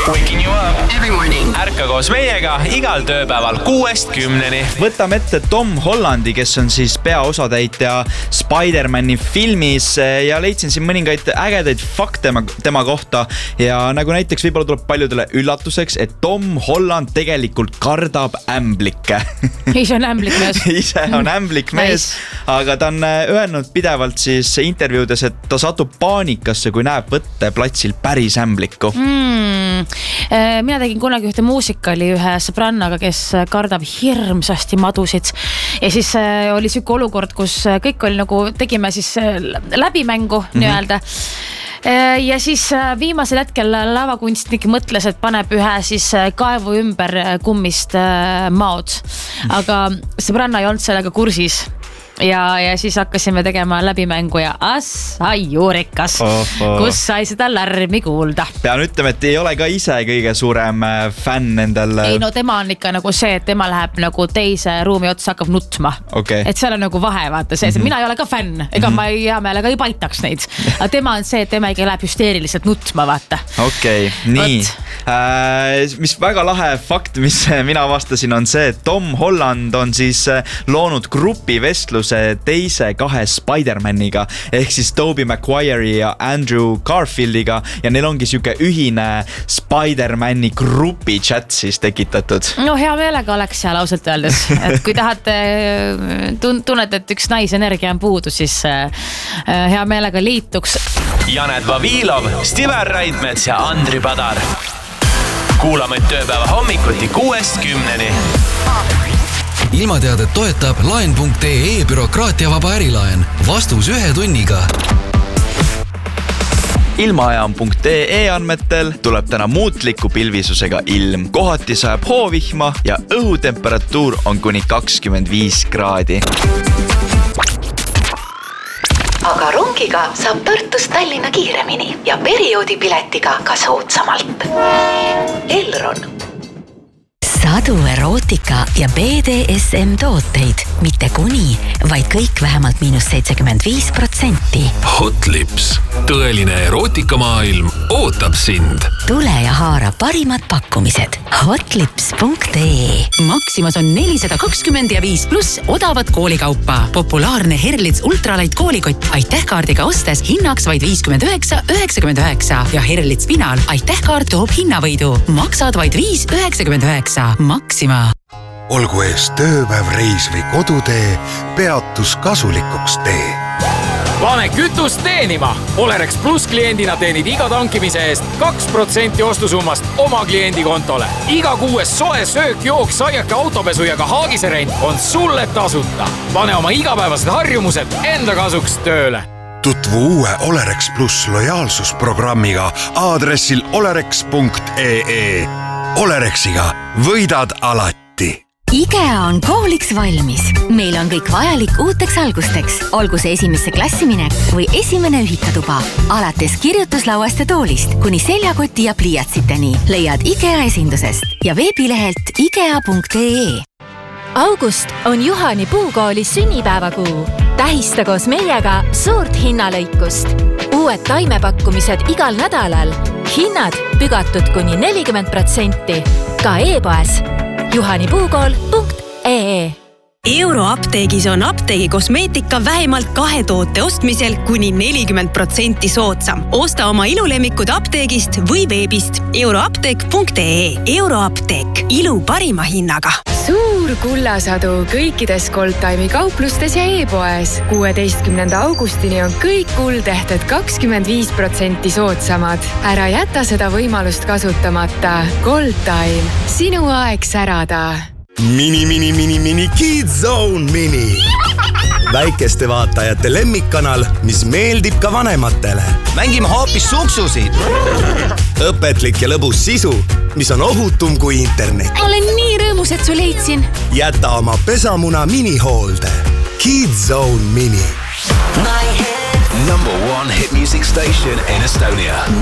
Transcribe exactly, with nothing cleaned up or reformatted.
Waking you up every morning. Ärka koos meiega igal tööpäeval kuuest kümneni. Võtame ette Tom Hollandi, kes on siis peaosatäitja Spider-Mani filmis ja leidsin siin mõningaid ägedaid fakte tema, tema kohta ja nagu näiteks võib-olla tuleb paljudele üllatuseks, et Tom Holland tegelikult kardab ämblikke. Ise on ämblik mees. Ise on ämblik mees, aga ta on öelnud pidevalt siis intervjuudes, et ta satub paanikasse, kui näeb võtteplatsil päris ämblikku. Mm. Mina tegin kunagi ühte muusikali ühe sõbrannaga, kes kardab hirmsasti madusid ja siis oli süke olukord, kus kõik oli nagu, tegime siis läbimängu mm-hmm. nii-öelda ja siis viimasel hetkel lavakunstnik mõtles, et paneb ühe siis kaevu ümber kummist maod, aga sõbranna ei olnud sellega kursis ja, ja siis hakkasime tegema läbimängu ja assai juurikas, oh, oh. kus sai seda lärmi kuulda. Pean ütlema, et ei ole ka ise kõige suurem fänn endal. Ei, no tema on ikka nagu see, et tema läheb nagu teise ruumi otsa, hakkab nutma. Okay. Et seal on nagu vahe, vaata see, mm-hmm. mina ei ole ka fänn, ega mm-hmm. ma ei hea meelega ei paitaks neid. Aga tema on see, et tema ikka läheb hüsteeriliselt nutma, vaata. Okei, okay, nii. Äh, mis väga lahe fakt, mis mina vastasin, on see, et Tom Holland on siis loonud grupi vestlus teise kahe Spider-Maniga ehk siis Tobey Maguire'i ja Andrew Garfieldiga ja neil ongi siuke ühine Spider-Mani grupi chat siis tekitatud. No hea meelega oleks seal ausalt öeldes, et kui tahate tunnete, et üks naisenergia on puudu, siis hea meelega liituks. Janet Vavilov, Stiver Raidmets ja Andri Padar. Kuulame tööpäeva hommikuti kuuest kümneni. Ilmateadet toetab laen punkt ee bürokraatiavaba ärilaen. Vastus ühe tunniga. Ilmaajam punkt ee andmetel tuleb täna muutliku pilvisusega ilm. Kohati sajab hoovihma ja õhutemperatuur on kuni kakskümmend viis kraadi. Aga rongiga saab Tartust Tallinna kiiremini ja perioodipiletiga ka soodsamalt. Elron. Sadu erootika ja B D S M tooteid, mitte kuni, vaid kõik vähemalt miinus seitsekümmend viis protsenti. Hot Lips, tõeline erootikamaailm ootab sind. Tule ja haara parimad pakkumised. hotlips punkt ee. Maximas on nelisada kakskümmend ja viis pluss odavat koolikaupa. Populaarne Herlitz ultralight koolikott aitehkaardiga ostes hinnaks vaid viiskümmend üheksa üheksakümmend üheksa ja Herlitz Pinal aitehkaart toob hinnavõidu. Maksad vaid viis üheksakümmend üheksa. Maxima. Olgu ees tööpäev, reis või kodutee, peatus kasulikuks tee. Pane kütust teenima! Olerex Plus kliendina teenid iga tankimise eest kaks protsenti ostusummast oma kliendi kontole. Iga kuues soe söök, jook, saiake, autopesu ja ka haagiserent on sulle tasuta. Pane oma igapäevased harjumused enda kasuks tööle. Tutvu uue Olerex Plus lojaalsusprogrammiga aadressil olerex punkt ee. Olerexiga võidad alati. IKEA on kooliks valmis. Meil on kõik vajalik uuteks algusteks, olgu see esimesse klassiminek või esimene ühikatuba. Alates kirjutuslauast ja toolist kuni seljakoti ja pliiatsiteni leiad IKEA esindusest ja veebilehelt ikea punkt ee. August on Juhani puukoolis sünnipäevakuu. Tähista koos meiega suurt hinnalõikust. Uued taimepakkumised igal nädalal. Hinnad pügatud kuni nelikümmend protsenti. Ka e-poes juhani puukool punkt ee. Euroapteegis on apteegi kosmeetika vähemalt kahe toote ostmisel kuni nelikümmend protsenti soodsam. Osta oma ilulemikud apteegist või veebist euroapteek punkt ee. Euroapteek, ilu parima hinnaga. Suur kullasadu kõikides Goldtime'i kauplustes ja e-poes. kuueteistkümnenda augustini on kõik kuldehted kakskümmend viis protsenti soodsamad. Ära jäta seda võimalust kasutamata. Goldtime, sinu aeg särada. Mini, mini, mini, mini, Kids Zone Mini. Väikeste vaatajate lemmikkanal, mis meeldib ka vanematele. Mängime hoopis suksusid. Õpetlik ja lõbus sisu, mis on ohutum kui internet. Olen nii rõõmus, et su leidsin. Jäta oma pesamuna minihoolde. Kids Zone Mini. Number one hit music station in Estonia.